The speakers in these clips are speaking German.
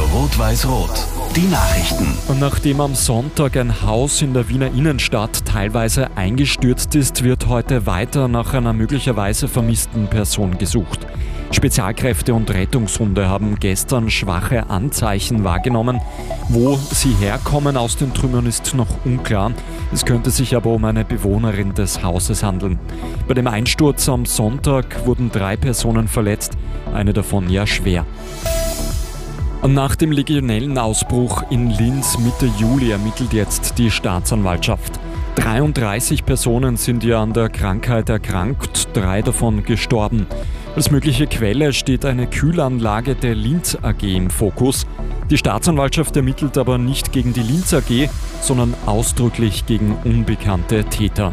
Rot-Weiß-Rot. Die Nachrichten. Und nachdem am Sonntag ein Haus in der Wiener Innenstadt teilweise eingestürzt ist, wird heute weiter nach einer möglicherweise vermissten Person gesucht. Spezialkräfte und Rettungshunde haben gestern schwache Anzeichen wahrgenommen. Wo sie herkommen aus den Trümmern ist noch unklar. Es könnte sich aber um eine Bewohnerin des Hauses handeln. Bei dem Einsturz am Sonntag wurden 3 Personen verletzt, eine davon ja schwer. Nach dem Legionellenausbruch in Linz Mitte Juli ermittelt jetzt die Staatsanwaltschaft. 33 Personen sind ja an der Krankheit erkrankt, 3 davon gestorben. Als mögliche Quelle steht eine Kühlanlage der Linz AG im Fokus. Die Staatsanwaltschaft ermittelt aber nicht gegen die Linz AG, sondern ausdrücklich gegen unbekannte Täter.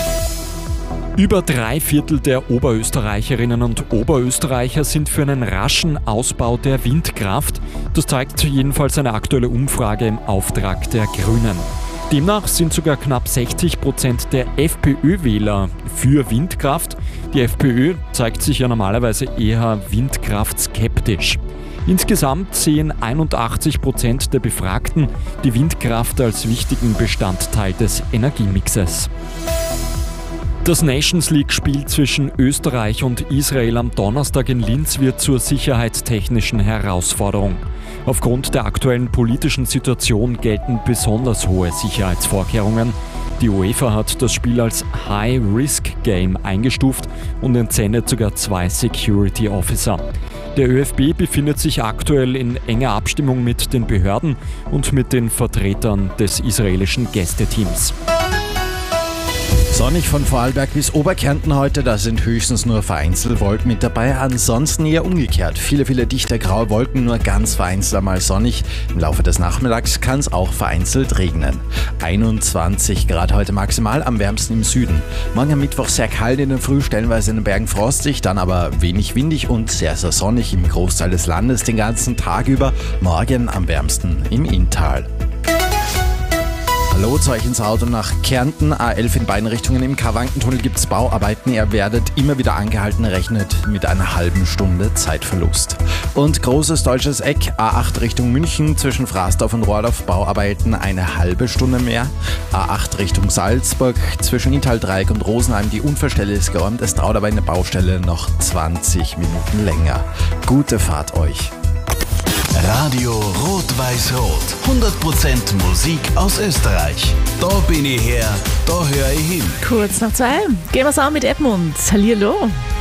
Über 3/4 der Oberösterreicherinnen und Oberösterreicher sind für einen raschen Ausbau der Windkraft. Das zeigt jedenfalls eine aktuelle Umfrage im Auftrag der Grünen. Demnach sind sogar knapp 60% der FPÖ-Wähler für Windkraft. Die FPÖ zeigt sich ja normalerweise eher windkraftskeptisch. Insgesamt sehen 81% der Befragten die Windkraft als wichtigen Bestandteil des Energiemixes. Das Nations League-Spiel zwischen Österreich und Israel am Donnerstag in Linz wird zur sicherheitstechnischen Herausforderung. Aufgrund der aktuellen politischen Situation gelten besonders hohe Sicherheitsvorkehrungen. Die UEFA hat das Spiel als High-Risk-Game eingestuft und entsendet sogar 2 Security Officer. Der ÖFB befindet sich aktuell in enger Abstimmung mit den Behörden und mit den Vertretern des israelischen Gästeteams. Sonnig von Vorarlberg bis Oberkärnten heute, da sind höchstens nur vereinzelt Wolken mit dabei, ansonsten eher umgekehrt. Viele dichte graue Wolken, nur ganz vereinzelt einmal sonnig. Im Laufe des Nachmittags kann es auch vereinzelt regnen. 21 Grad heute maximal, am wärmsten im Süden. Morgen am Mittwoch sehr kalt in der Früh, stellenweise in den Bergen frostig, dann aber wenig windig und sehr sonnig im Großteil des Landes den ganzen Tag über. Morgen am wärmsten im Inntal. Hallo, zu euch ins Auto nach Kärnten, A11 in beiden Richtungen. Im Karwankentunnel gibt es Bauarbeiten. Ihr werdet immer wieder angehalten, rechnet mit einer halben Stunde Zeitverlust. Und großes deutsches Eck, A8 Richtung München, zwischen Fraßdorf und Rohrdorf, Bauarbeiten eine halbe Stunde mehr. A8 Richtung Salzburg, zwischen Inntal-Dreieck und Rosenheim, die Unfallstelle ist geräumt. Es dauert aber in der Baustelle noch 20 Minuten länger. Gute Fahrt euch. Radio Rot-Weiß-Rot. 100% Musik aus Österreich. Da bin ich her, da höre ich hin. Kurz nach 2 gehen wir's an mit Edmund. Hallihallo.